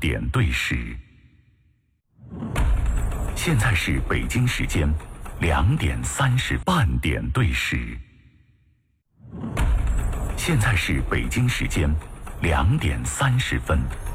点对时。现在是北京时间2点30半点对时。现在是北京时间2点30分。